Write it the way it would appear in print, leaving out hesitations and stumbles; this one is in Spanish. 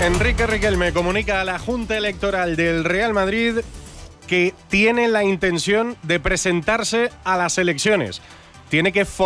Enrique Riquelme comunica a la Junta Electoral del Real Madrid que tiene la intención de presentarse a las elecciones. Tiene que